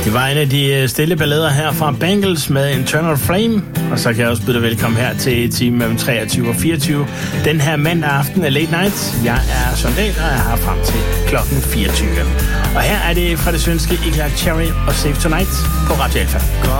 Det var en af de stille ballader her fra Bangles med Internal Flame. Og så kan jeg også byde dig velkommen her til timen mellem 23 og 24. Den her mandag aften er Late Night. Jeg er Søren Dahl, og jeg er her frem til klokken 24. Og her er det fra det svenske Eclair Cherry og Save Tonight på Radio Alpha.